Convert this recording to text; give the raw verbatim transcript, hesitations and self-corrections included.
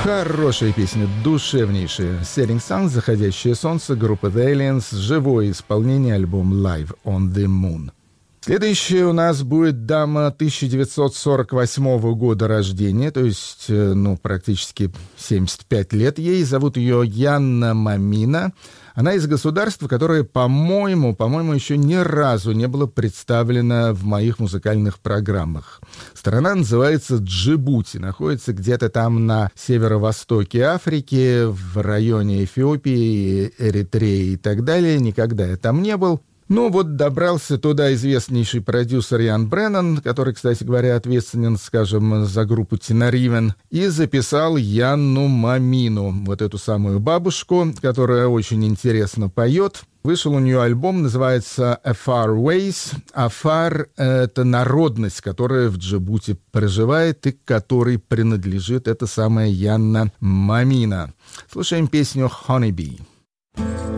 Хорошая песня, душевнейшая. Setting Sun, «Заходящее солнце», группа The Aliens, живое исполнение, альбом Live on the Moon. Следующая у нас будет дама тысяча девятьсот сорок восьмого года рождения, то есть, ну, практически семьдесят пять лет ей. Зовут ее Янна Мамина. Она из государства, которое, по-моему, по-моему, еще ни разу не было представлено в моих музыкальных программах. Страна называется Джибути, находится где-то там на северо-востоке Африки, в районе Эфиопии, Эритреи и так далее. Никогда я там не был. Ну вот добрался туда известнейший продюсер Ян Бреннан, который, кстати говоря, ответственен, скажем, за группу Тенаривен, и записал Янну Мамину, вот эту самую бабушку, которая очень интересно поет. Вышел у нее альбом, называется «Afar Ways». «Афар» — это народность, которая в Джибути проживает и к которой принадлежит эта самая Янна Мамина. Слушаем песню «Honeybee».